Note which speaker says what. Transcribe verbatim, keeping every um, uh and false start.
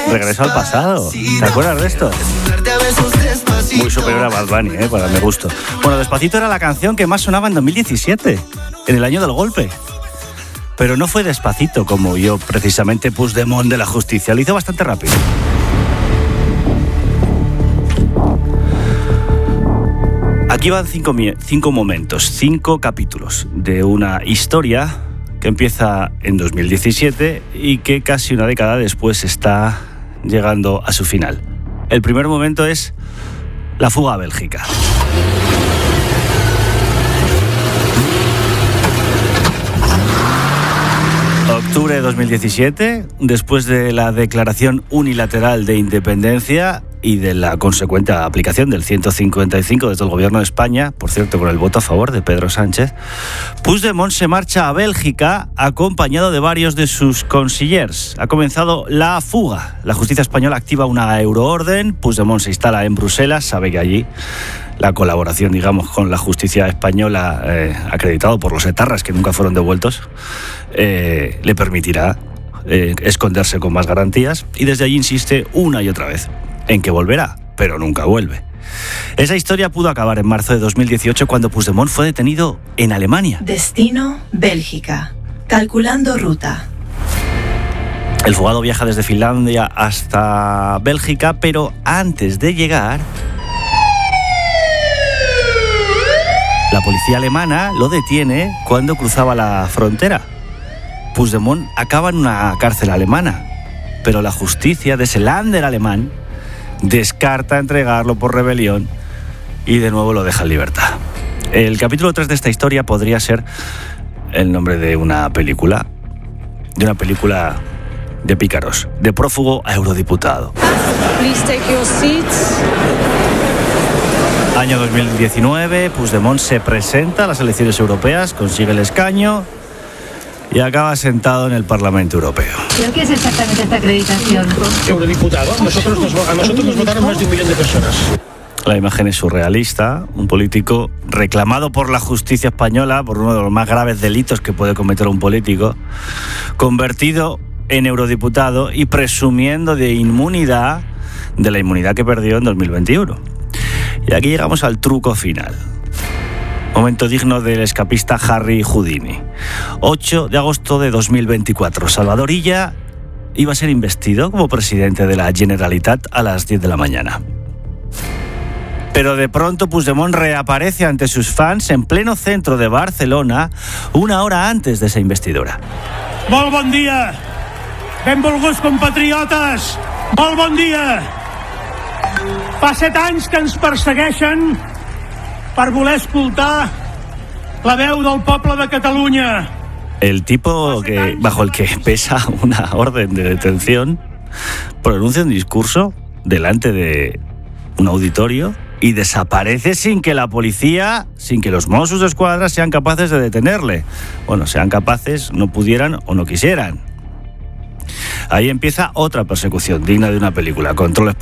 Speaker 1: Regreso al pasado. ¿Te acuerdas de esto? Muy superior a Bad Bunny, ¿eh? Para mi gusto. Bueno, Despacito era la canción que más sonaba en dos mil diecisiete, en el año del golpe. Pero no fue Despacito como yo, precisamente Puigdemont de la Justicia. Lo hizo bastante rápido. Aquí van cinco, cinco momentos, cinco capítulos de una historia que empieza en dos mil diecisiete y que casi una década después está llegando a su final. El primer momento es la fuga a Bélgica. Octubre de dos mil diecisiete, después de la declaración unilateral de independencia y de la consecuente aplicación del ciento cincuenta y cinco desde el gobierno de España, por cierto, con el voto a favor de Pedro Sánchez, Puigdemont se marcha a Bélgica acompañado de varios de sus consillers. Ha comenzado la fuga. La justicia española activa una euroorden, Puigdemont se instala en Bruselas, sabe que allí la colaboración, digamos, con la justicia española, eh, acreditado por los etarras que nunca fueron devueltos, eh, le permitirá eh, esconderse con más garantías, y desde allí insiste una y otra vez en que volverá, pero nunca vuelve. Esa historia pudo acabar en marzo de dos mil dieciocho cuando Puigdemont fue detenido en Alemania.
Speaker 2: Destino, Bélgica. Calculando ruta.
Speaker 1: El fugado viaja desde Finlandia hasta Bélgica, pero antes de llegar, la policía alemana lo detiene cuando cruzaba la frontera. Puigdemont acaba en una cárcel alemana, pero la justicia de ese Länder alemán descarta entregarlo por rebelión y de nuevo lo deja en libertad. El capítulo tres de esta historia podría ser el nombre de una película, de una película de pícaros, de prófugo a eurodiputado.
Speaker 3: Please take your seats.
Speaker 1: Año dos mil diecinueve, Puigdemont se presenta a las elecciones europeas, consigue el escaño y acaba sentado en el Parlamento Europeo.
Speaker 4: ¿Pero qué es exactamente esta acreditación?
Speaker 5: Eurodiputado. Nosotros nos, a nosotros nos votaron más de un millón de personas.
Speaker 1: La imagen es surrealista, un político reclamado por la justicia española por uno de los más graves delitos que puede cometer un político, convertido en eurodiputado y presumiendo de inmunidad, de la inmunidad que perdió en dos mil veintiuno. Y aquí llegamos al truco final. Momento digno del escapista Harry Houdini. ocho de agosto de dos mil veinticuatro. Salvador Illa iba a ser investido como presidente de la Generalitat a las diez de la mañana. Pero de pronto Puigdemont reaparece ante sus fans en pleno centro de Barcelona una hora antes de esa investidura.
Speaker 6: Molt bon dia, benvolguts compatriotes, molt bon dia. Fa set anys que ens persegueixen per voler escoltar la veu del poble de Catalunya.
Speaker 1: El tipo que, bajo el que pesa una orden de detención pronuncia un discurso delante de un auditorio y desaparece sin que la policía, sin que los Mossos d'Esquadra sean capaces de detenerle. Bueno, sean capaces, no pudieran o no quisieran. Ahí empieza otra persecución digna de una película. Controles